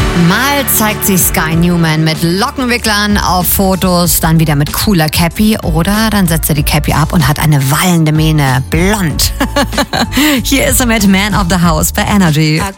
Mal zeigt sich Sky Newman mit Lockenwicklern auf Fotos, dann wieder mit cooler Cappy oder dann setzt er die Cappy ab und hat eine wallende Mähne, blond. Hier ist er mit Man of the House bei Energy.